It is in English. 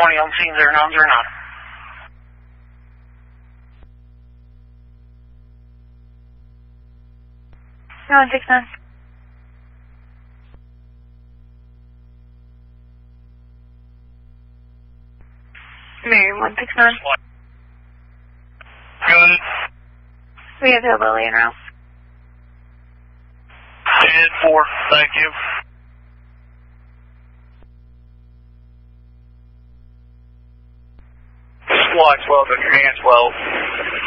20 on scene, 0909. No, 169. Mary 169. Good. We have Hillbilly en route. 10-4, thank you. Squad 12, command 12.